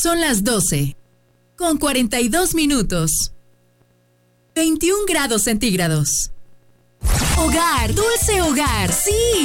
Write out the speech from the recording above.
Son las 12, con 42 minutos. 21 grados centígrados. Hogar, dulce hogar, sí.